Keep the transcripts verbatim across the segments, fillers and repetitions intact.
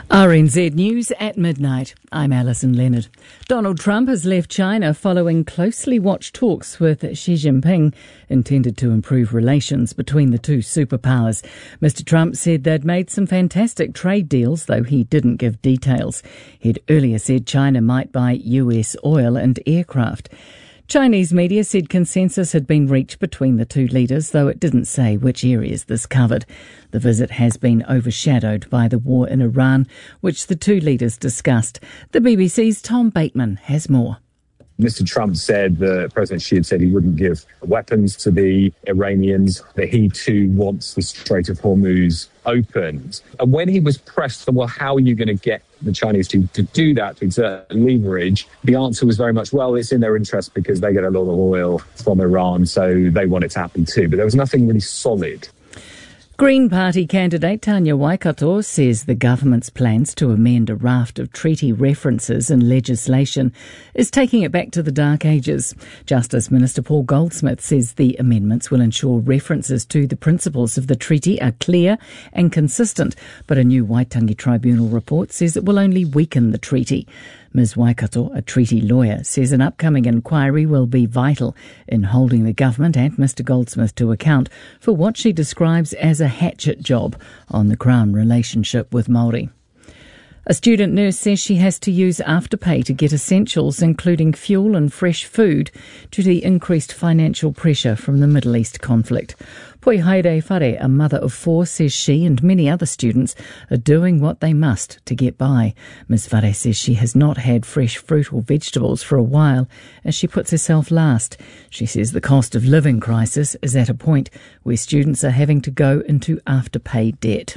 R N Z News at midnight. I'm Alison Leonard. Donald Trump has left China following closely watched talks with Xi Jinping intended to improve relations between the two superpowers. Mister Trump said they'd made some fantastic trade deals, though he didn't give details. He'd earlier said China might buy U S oil and aircraft. Chinese media said consensus had been reached between the two leaders, though it didn't say which areas this covered. The visit has been overshadowed by the war in Iran, which the two leaders discussed. The B B C's Tom Bateman has more. Mister Trump said that President Xi had said he wouldn't give weapons to the Iranians, that he too wants the Strait of Hormuz opened. And when he was pressed, well, how are you going to get the Chinese to, to do that, to exert leverage? The answer was very much, well, it's in their interest because they get a lot of oil from Iran, so they want it to happen too. But there was nothing really solid. Green Party candidate Tanya Waikato says the government's plans to amend a raft of treaty references in legislation is taking it back to the dark ages. Justice Minister Paul Goldsmith says the amendments will ensure references to the principles of the treaty are clear and consistent, but a new Waitangi Tribunal report says it will only weaken the treaty. Miz Waikato, a treaty lawyer, says an upcoming inquiry will be vital in holding the government and Mister Goldsmith to account for what she describes as a hatchet job on the Crown relationship with Māori. A student nurse says she has to use Afterpay to get essentials, including fuel and fresh food, due to the increased financial pressure from the Middle East conflict. Poi Haere Whare, a mother of four, says she and many other students are doing what they must to get by. Miz Whare says she has not had fresh fruit or vegetables for a while, as she puts herself last. She says the cost of living crisis is at a point where students are having to go into Afterpay debt.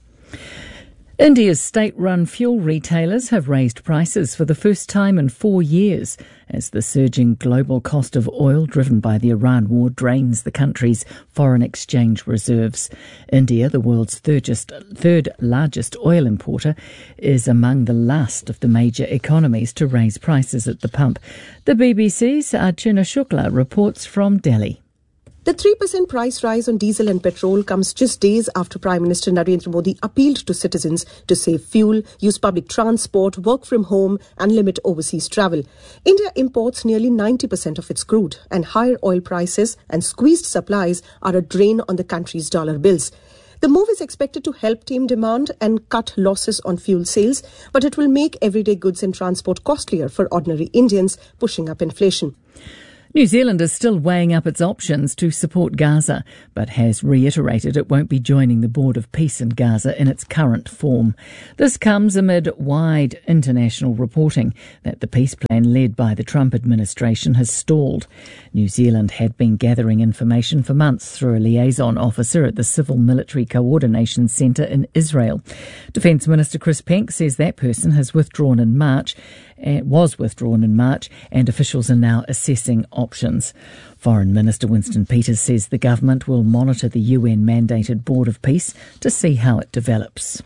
India's state-run fuel retailers have raised prices for the first time in four years as the surging global cost of oil driven by the Iran war drains the country's foreign exchange reserves. India, the world's third, third largest oil importer, is among the last of the major economies to raise prices at the pump. The B B C's Archana Shukla reports from Delhi. The three percent price rise on diesel and petrol comes just days after Prime Minister Narendra Modi appealed to citizens to save fuel, use public transport, work from home and limit overseas travel. India imports nearly ninety percent of its crude, and higher oil prices and squeezed supplies are a drain on the country's dollar bills. The move is expected to help tame demand and cut losses on fuel sales, but it will make everyday goods and transport costlier for ordinary Indians, pushing up inflation. New Zealand is still weighing up its options to support Gaza, but has reiterated it won't be joining the Board of Peace in Gaza in its current form. This comes amid wide international reporting that the peace plan led by the Trump administration has stalled. New Zealand had been gathering information for months through a liaison officer at the Civil Military Coordination Centre in Israel. Defence Minister Chris Penk says that person has withdrawn in March, was withdrawn in March, and officials are now assessing options. Foreign Minister Winston Peters says the government will monitor the U N-mandated Board of Peace to see how it develops.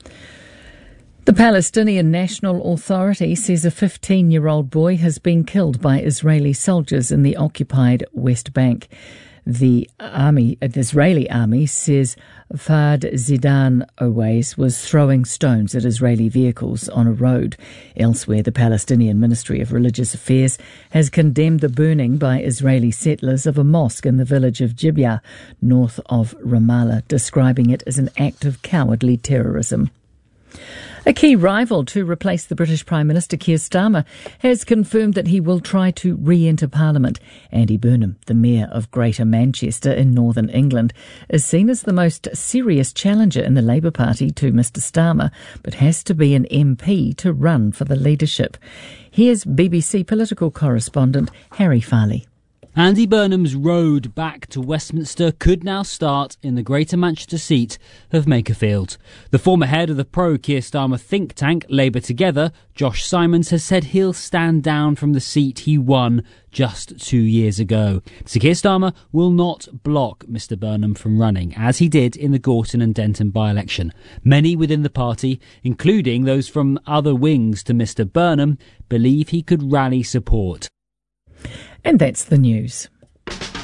The Palestinian National Authority says a fifteen-year-old boy has been killed by Israeli soldiers in the occupied West Bank. The army, the Israeli army says Fahd Zidan Owais was throwing stones at Israeli vehicles on a road. Elsewhere, the Palestinian Ministry of Religious Affairs has condemned the burning by Israeli settlers of a mosque in the village of Gibeah, north of Ramallah, describing it as an act of cowardly terrorism. A key rival to replace the British Prime Minister Keir Starmer has confirmed that he will try to re-enter Parliament. Andy Burnham, the Mayor of Greater Manchester in Northern England, is seen as the most serious challenger in the Labour Party to Mister Starmer, but has to be an M P to run for the leadership. Here's B B C political correspondent Harry Farley. Andy Burnham's road back to Westminster could now start in the Greater Manchester seat of Makerfield. The former head of the pro-Keir Starmer think tank Labour Together, Josh Simons, has said he'll stand down from the seat he won just two years ago. So Keir Starmer will not block Mister Burnham from running, as he did in the Gorton and Denton by-election. Many within the party, including those from other wings to Mister Burnham, believe he could rally support. And that's the news.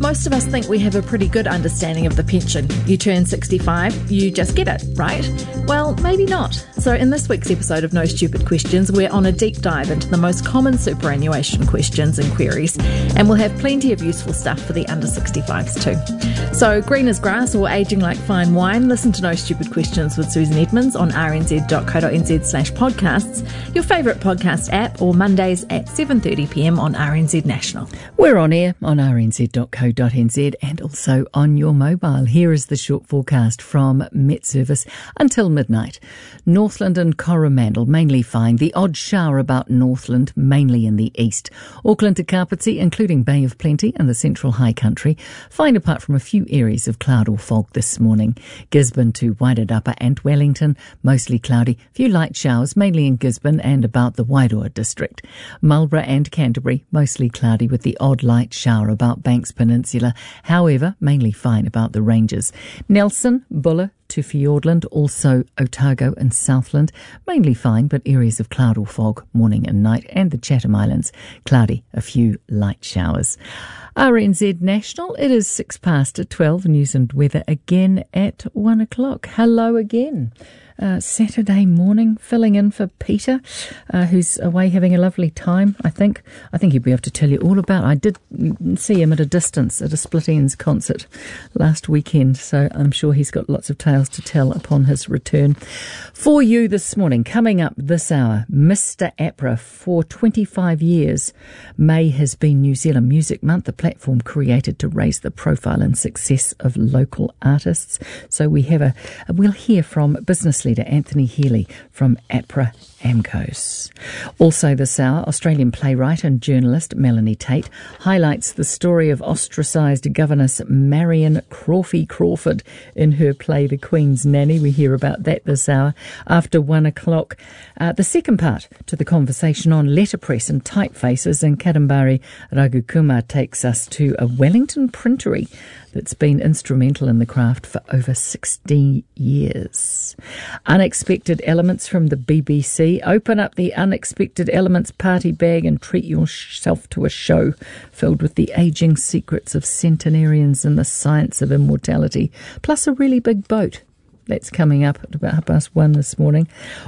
Most of us think we have a pretty good understanding of the pension. You turn sixty-five, you just get it, right? Well, maybe not. So in this week's episode of No Stupid Questions, we're on a deep dive into the most common superannuation questions and queries, and we'll have plenty of useful stuff for the under sixty-fives too. So green as grass or ageing like fine wine, listen to No Stupid Questions with Susan Edmonds on rnz.co.nz slash podcasts, your favourite podcast app, or Mondays at seven thirty p m on R N Z National. We're on air on r n z dot co dot n z and also on your mobile. Here is the short forecast from Met Service until midnight. Northland and Coromandel mainly fine. The odd shower about Northland, mainly in the east. Auckland to Kapiti, including Bay of Plenty and the central high country, fine apart from a few areas of cloud or fog this morning. Gisborne to Wairarapa and Wellington, mostly cloudy. Few light showers, mainly in Gisborne and about the Wairoa district. Marlborough and Canterbury, mostly cloudy with the odd light shower about Banks Peninsula. However, mainly fine about the ranges. Nelson, Buller to Fiordland, also Otago and Southland, mainly fine, but areas of cloud or fog morning and night, and the Chatham Islands, cloudy, a few light showers. R N Z National, it is six past twelve, news and weather again at one o'clock. Hello again. Uh, Saturday morning, filling in for Peter, uh, who's away having a lovely time, I think. I think he'll be able to tell you all about it. I did see him at a distance at a Split Enz concert last weekend, so I'm sure he's got lots of tales to tell upon his return. For you this morning, coming up this hour, Mister APRA. For twenty-five years, May has been New Zealand Music Month, a platform created to raise the profile and success of local artists. So we have a, we'll hear from business leader Anthony Healy from APRA AMCOS. Also this hour, Australian playwright and journalist Melanie Tate highlights the story of ostracised governess Marion Crawford Crawford in her play The Queen's Nanny. We hear about that this hour after one o'clock. Uh, the second part to the conversation on letterpress and typefaces, and Kadambari Raghukumar takes us to a Wellington printery that's been instrumental in the craft for over sixty years. Unexpected elements from the B B C. Open up the Unexpected Elements party bag and treat yourself to a show filled with the ageing secrets of centenarians and the science of immortality, plus a really big boat. That's coming up at about half past one this morning.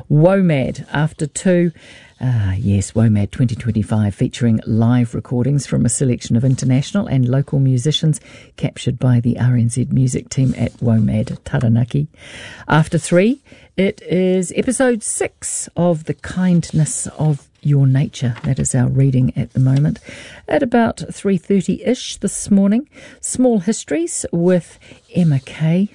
WOMAD after two. Ah, yes, WOMAD twenty twenty-five, featuring live recordings from a selection of international and local musicians captured by the R N Z music team at WOMAD Taranaki. After three, it is episode six of The Kindness of Your Nature. That is our reading at the moment. At about three thirty-ish this morning, Small Histories with Emma Kay.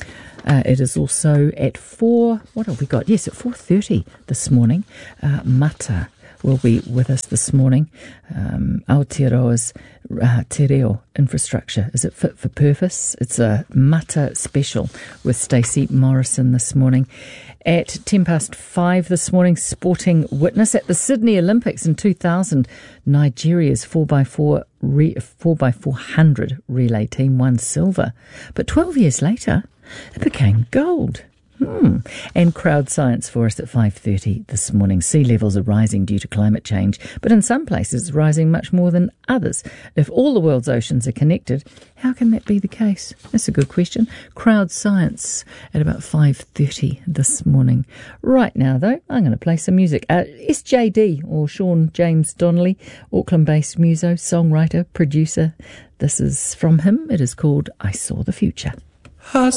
Uh, it is also at four, what have we got? Yes, at four thirty this morning. Uh, Mata will be with us this morning. Um, Aotearoa's uh, Te Reo infrastructure. Is it fit for purpose? It's a Mata special with Stacey Morrison this morning. At ten past five this morning, Sporting Witness at the Sydney Olympics in two thousand. Nigeria's four by four re, four by four hundred relay team won silver. But twelve years later, it became gold. Hmm. And crowd science for us at five thirty this morning. Sea levels are rising due to climate change, but in some places it's rising much more than others. If all the world's oceans are connected, how can that be the case? That's a good question. Crowd science at about five thirty this morning. Right now, though, I'm going to play some music. Uh, S J D, or Sean James Donnelly, Auckland-based muso, songwriter, producer. This is from him. It is called I Saw the Future. I